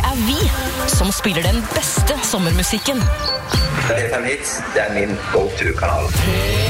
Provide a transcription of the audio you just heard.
er vi som spiller den beste sommermusikken. FM Hits, det er min go-to-kanal.